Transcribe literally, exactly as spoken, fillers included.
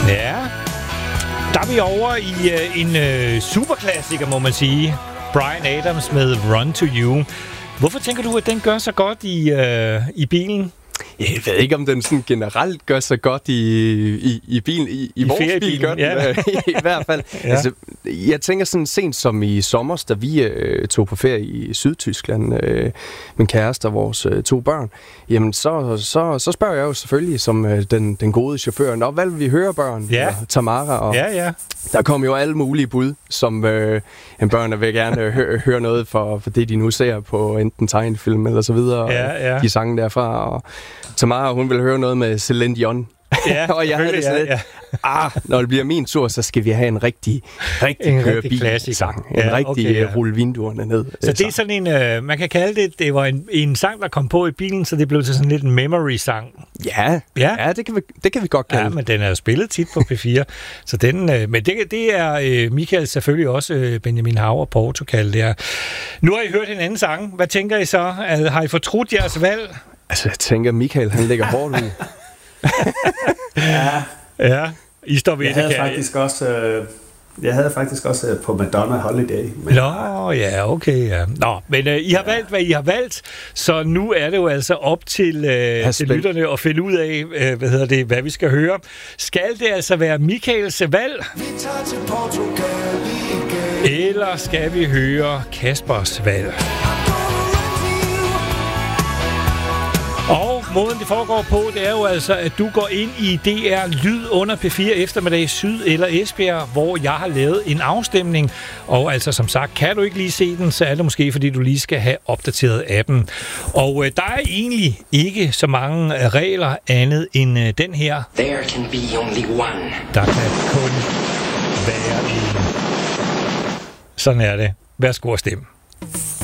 Ja, der er vi over i uh, en uh, superklassiker, må man sige. Bryan Adams med Run to You. Hvorfor tænker du, at den gør så godt i, uh, i bilen? Jeg ved ikke, om den sådan generelt gør så godt i, i, i bilen. I, i, I vores bil gør den, ja. I hvert fald. Ja. Altså, jeg tænker sådan sent som i sommer, da vi øh, tog på ferie i Sydtyskland, øh, min kæreste og vores øh, to børn, jamen så, så, så spørger jeg jo selvfølgelig som øh, den, den gode chauffør, nå, hvad vil vi høre, børn? Ja. Og Tamara, og ja, ja. Der kom jo alle mulige bud, som øh, en børn vil gerne hø- høre noget for, for det, de nu ser på enten tegnefilm eller så videre. Ja, ja. De sange derfra. Og Tamara, hun vil høre noget med Celine Dion. Ja, og jeg havde det sådan ja, lidt, ja. ah, når det bliver min tur, så skal vi have en rigtig, rigtig kørebil-sang. En ja, rigtig okay, ja. rulle vinduerne ned. Så det er sådan en, øh, man kan kalde det, det var en, en sang, der kom på i bilen, så det blev til sådan lidt en memory-sang. Ja, ja. ja det, kan vi, det kan vi godt kalde. Ja, men den er jo spillet tit på P fire. så den, øh, men det, det er øh, Michael selvfølgelig også, øh, Benjamin Hav og Portugal der. Nu har I hørt en anden sang. Hvad tænker I så? Altså, har I fortrudt jeres valg? Altså, jeg tænker, Michael, han lægger hårdt ud. ja. Ja, I står ved jeg det, havde kan faktisk også øh, Jeg havde faktisk også øh, på Madonna Holiday. Men... Nå, ja, okay, ja. Nå, men øh, I har ja. valgt, hvad I har valgt, så nu er det jo altså op til, øh, til lytterne at finde ud af, øh, hvad hedder det, hvad vi skal høre. Skal det altså være Michaels valg? Vi tager til Portugal igen. Eller skal vi høre Kaspers valg? Og måden det foregår på, det er jo altså, at du går ind i D R Lyd under P fire eftermiddag Syd eller Esbjerg, hvor jeg har lavet en afstemning. Og altså som sagt, kan du ikke lige se den, så er det måske, fordi du lige skal have opdateret appen. Og øh, der er egentlig ikke så mange regler andet end øh, den her. There can be only one. Der kan kun være en. Sådan er det. Værsgo at stemme.